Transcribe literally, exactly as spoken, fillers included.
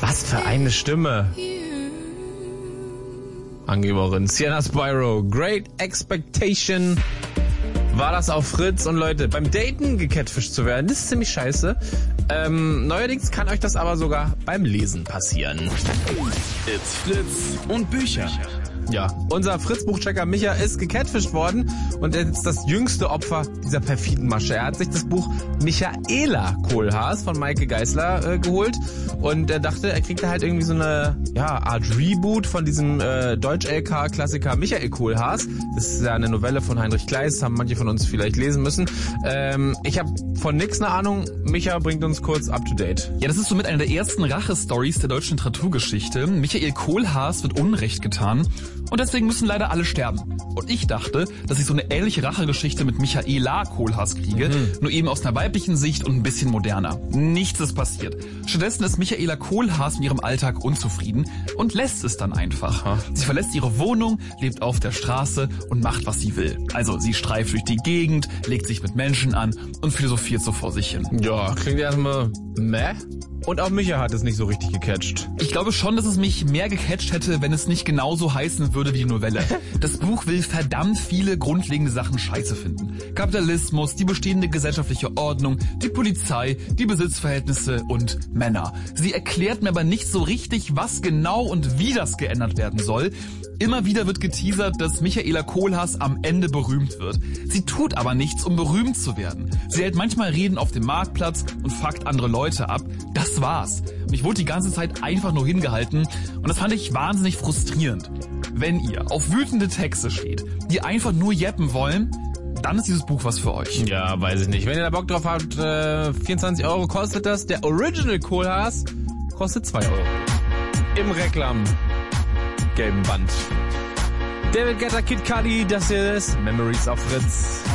Was für eine Stimme. Angeberin Sienna Spyro, Great Expectation. War das auf Fritz. Und Leute, beim Daten gecatfischt zu werden, das ist ziemlich scheiße. Ähm, neuerdings kann euch das aber sogar beim Lesen passieren. It's Fritz und Bücher. Ja, unser Fritz-Buchchecker Micha ist gecatfischt worden und er ist das jüngste Opfer dieser perfiden Masche. Er hat sich das Buch Michaela Kohlhaas von Maike Geisler äh, geholt und er dachte, er kriegt da halt irgendwie so eine ja, Art Reboot von diesem äh, Deutsch-L K-Klassiker Michael Kohlhaas. Das ist ja eine Novelle von Heinrich Kleist, haben manche von uns vielleicht lesen müssen. Ähm, ich habe von nix eine Ahnung. Micha bringt uns kurz up to date. Ja, das ist somit eine der ersten Rache-Stories der deutschen Literaturgeschichte. Michael Kohlhaas wird Unrecht getan. Und deswegen müssen leider alle sterben. Und ich dachte, dass ich so eine ähnliche Rachegeschichte mit Michaela Kohlhaas kriege, mhm. nur eben aus einer weiblichen Sicht und ein bisschen moderner. Nichts ist passiert. Stattdessen ist Michaela Kohlhaas in ihrem Alltag unzufrieden und lässt es dann einfach. Aha. Sie verlässt ihre Wohnung, lebt auf der Straße und macht, was sie will. Also sie streift durch die Gegend, legt sich mit Menschen an und philosophiert so vor sich hin. Ja, klingt erstmal meh. Und auch Micha hat es nicht so richtig gecatcht. Ich glaube schon, dass es mich mehr gecatcht hätte, wenn es nicht genauso heißen würde wie die Novelle. Das Buch will verdammt viele grundlegende Sachen scheiße finden. Kapitalismus, die bestehende gesellschaftliche Ordnung, die Polizei, die Besitzverhältnisse und Männer. Sie erklärt mir aber nicht so richtig, was genau und wie das geändert werden soll. Immer wieder wird geteasert, dass Michaela Kohlhaas am Ende berühmt wird. Sie tut aber nichts, um berühmt zu werden. Sie hält manchmal Reden auf dem Marktplatz und fuckt andere Leute ab. Das war's. Und ich wurde die ganze Zeit einfach nur hingehalten und das fand ich wahnsinnig frustrierend. Wenn ihr auf wütende Texte steht, die einfach nur jeppen wollen, dann ist dieses Buch was für euch. Ja, weiß ich nicht. Wenn ihr da Bock drauf habt, äh, vierundzwanzig Euro kostet das. Der Original Kohlhaas kostet zwei Euro. Im Reklam. Gelben Band. David Guetta, Kid Cudi, das hier ist Memories auf Fritz.